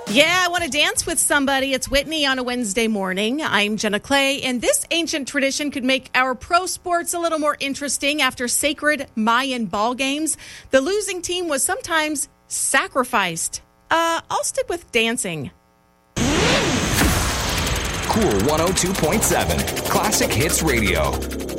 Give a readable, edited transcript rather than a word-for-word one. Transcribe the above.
Yeah, I want to dance with somebody. It's Whitney on a Wednesday morning. I'm Jenna Clay, and this ancient tradition could make our pro sports a little more interesting. After sacred Mayan ball games, the losing team was sometimes sacrificed. I'll stick with dancing. Cool 102.7 Classic Hits Radio.